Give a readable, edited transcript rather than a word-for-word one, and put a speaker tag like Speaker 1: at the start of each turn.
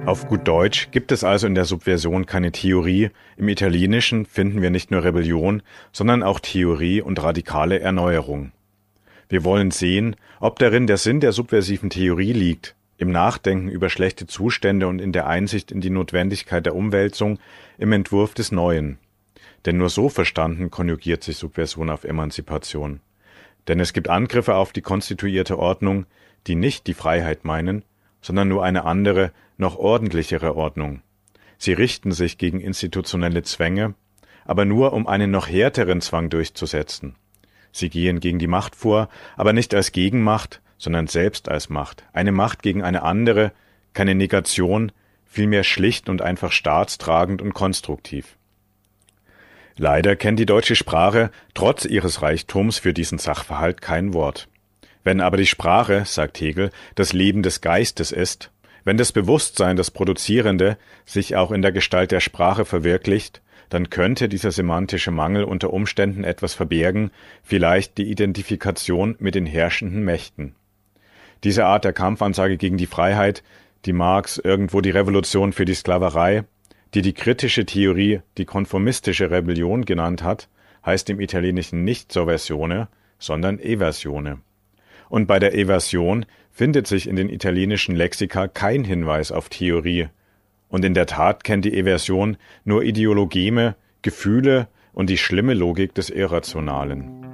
Speaker 1: Auf gut Deutsch gibt es also in der Subversion keine Theorie. Im Italienischen finden wir nicht nur Rebellion, sondern auch Theorie und radikale Erneuerung. Wir wollen sehen, ob darin der Sinn der subversiven Theorie liegt, im Nachdenken über schlechte Zustände und in der Einsicht in die Notwendigkeit der Umwälzung, im Entwurf des Neuen. Denn nur so verstanden konjugiert sich Subversion auf Emanzipation. Denn es gibt Angriffe auf die konstituierte Ordnung, die nicht die Freiheit meinen, sondern nur eine andere, noch ordentlichere Ordnung. Sie richten sich gegen institutionelle Zwänge, aber nur um einen noch härteren Zwang durchzusetzen. Sie gehen gegen die Macht vor, aber nicht als Gegenmacht, sondern selbst als Macht. Eine Macht gegen eine andere, keine Negation, vielmehr schlicht und einfach staatstragend und konstruktiv. Leider kennt die deutsche Sprache trotz ihres Reichtums für diesen Sachverhalt kein Wort. Wenn aber die Sprache, sagt Hegel, das Leben des Geistes ist, wenn das Bewusstsein, das Produzierende, sich auch in der Gestalt der Sprache verwirklicht, dann könnte dieser semantische Mangel unter Umständen etwas verbergen, vielleicht die Identifikation mit den herrschenden Mächten. Diese Art der Kampfansage gegen die Freiheit, die Marx irgendwo die Revolution für die Sklaverei, die kritische Theorie die konformistische Rebellion genannt hat, heißt im Italienischen nicht Sovversione, sondern Eversione. Und bei der Eversion findet sich in den italienischen Lexika kein Hinweis auf Theorie. Und in der Tat kennt die Eversion nur Ideologeme, Gefühle und die schlimme Logik des Irrationalen.